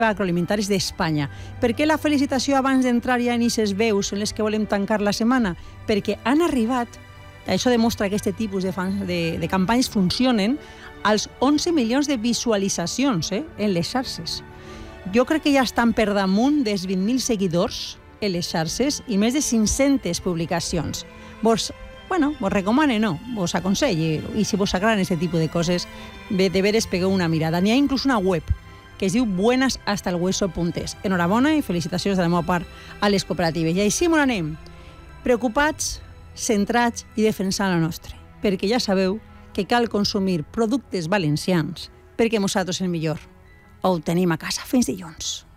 agroalimentaris d'Espanya. Per què la felicitació abans d'entrar ja en aquestes veus en les que volem tancar la setmana? Perquè han arribat, això demostra que aquest tipus de campanyes funcionen, als 11 milions de visualitzacions en les xarxes. Jo crec que ja estan per damunt dels 20.000 seguidors en les xarxes i més de 500 publicacions. Vos recomane, no, vos aconselli, i si vos agraden aquest tipus de coses, de veres pegueu una mirada. N'hi ha inclús una web que es diu buenashastalhueso.es. Enhorabona i felicitacions de la meva part a les cooperatives. I així m'ho anem, preocupats, centrats i defensant la nostra, perquè ja sabeu que cal consumir productes valencians perquè nosaltres el millor ho tenim a casa. Fins dilluns.